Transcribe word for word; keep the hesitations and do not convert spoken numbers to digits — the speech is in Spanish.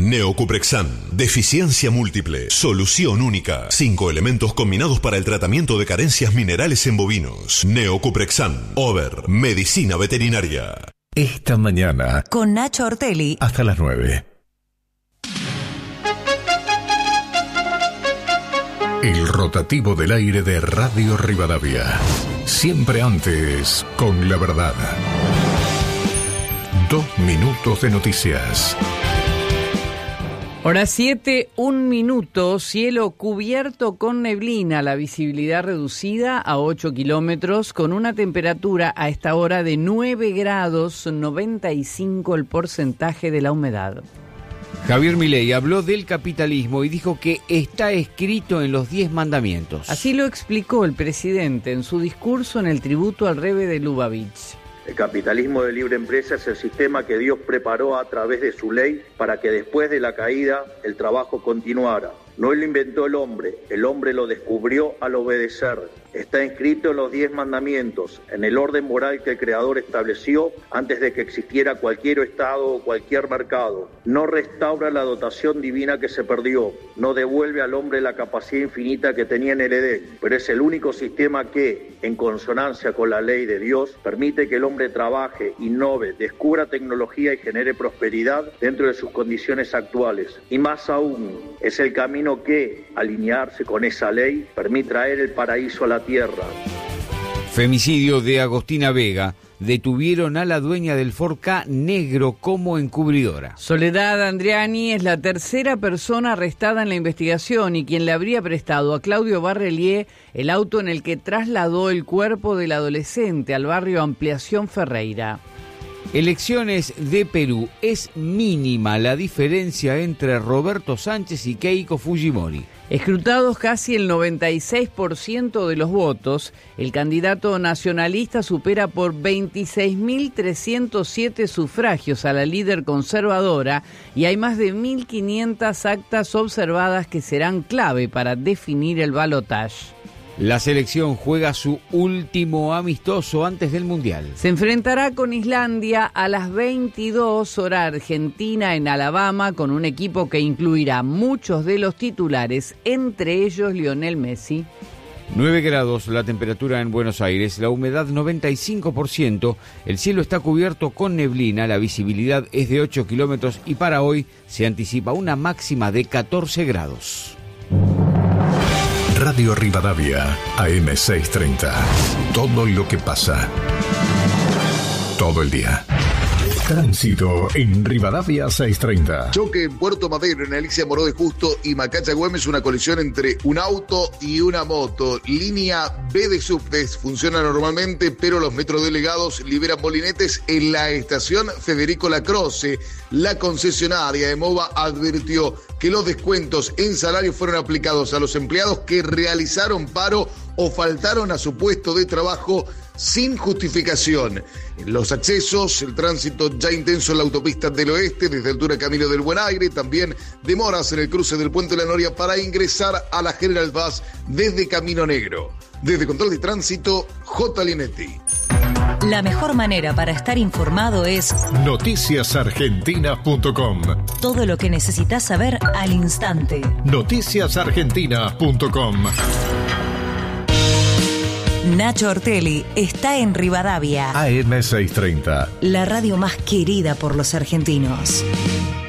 Neocuprexan. Deficiencia múltiple. Solución única. Cinco elementos combinados para el tratamiento de carencias minerales en bovinos. Neocuprexan. Over. Medicina veterinaria. Esta mañana. Con Nacho Ortelli. Hasta las nueve. El rotativo del aire de Radio Rivadavia. Siempre antes, con la verdad. Dos minutos de noticias. Hora siete, un minuto, cielo cubierto con neblina, la visibilidad reducida a ocho kilómetros, con una temperatura a esta hora de nueve grados, noventa y cinco el porcentaje de la humedad. Javier Milei habló del capitalismo y dijo que está escrito en los diez mandamientos. Así lo explicó el presidente en su discurso en el tributo al Rebbe de Lubavitch. El capitalismo de libre empresa es el sistema que Dios preparó a través de su ley para que después de la caída el trabajo continuara. No lo inventó el hombre, el hombre lo descubrió al obedecer. Está inscrito en los diez mandamientos, en el orden moral que el Creador estableció antes de que existiera cualquier Estado o cualquier mercado. No restaura la dotación divina que se perdió, no devuelve al hombre la capacidad infinita que tenía en el Edén, pero es el único sistema que, en consonancia con la ley de Dios, permite que el hombre trabaje, innove, descubra tecnología y genere prosperidad dentro de sus condiciones actuales. Y más aún, es el camino que, alinearse con esa ley, permite traer el paraíso a la tierra. Femicidio de Agostina Vega. Detuvieron a la dueña del Ford Ka negro como encubridora. Soledad Andriani es la tercera persona arrestada en la investigación y quien le habría prestado a Claudio Barrelier el auto en el que trasladó el cuerpo del adolescente al barrio Ampliación Ferreira. Elecciones de Perú. Es mínima la diferencia entre Roberto Sánchez y Keiko Fujimori. Escrutados casi el noventa y seis por ciento de los votos, el candidato nacionalista supera por veintiséis mil trescientos siete sufragios a la líder conservadora y hay más de mil quinientas actas observadas que serán clave para definir el balotaje. La selección juega su último amistoso antes del Mundial. Se enfrentará con Islandia a las veintidós hora Argentina en Alabama con un equipo que incluirá muchos de los titulares, entre ellos Lionel Messi. nueve grados la temperatura en Buenos Aires, la humedad noventa y cinco por ciento, el cielo está cubierto con neblina, la visibilidad es de ocho kilómetros y para hoy se anticipa una máxima de catorce grados. Radio Rivadavia, A M seiscientos treinta. Todo lo que pasa. Todo el día. Tránsito en Rivadavia seiscientos treinta. Choque en Puerto Madero, en Alicia Moró de Justo y Macacha Güemes, una colisión entre un auto y una moto. Línea B de subtes funciona normalmente, pero los metrodelegados liberan molinetes en la estación Federico Lacroce. La concesionaria de MOVA advirtió que los descuentos en salario fueron aplicados a los empleados que realizaron paro o faltaron a su puesto de trabajo sin justificación. En los accesos, el tránsito ya intenso en la autopista del oeste, desde altura Camino del Buen Aire, también demoras en el cruce del Puente de la Noria para ingresar a la General Paz desde Camino Negro. Desde Control de Tránsito, J. Linetti. La mejor manera para estar informado es noticias argentinas punto com. Todo lo que necesitas saber al instante. noticias argentinas punto com. Nacho Ortelli está en Rivadavia. A M seiscientos treinta. La radio más querida por los argentinos.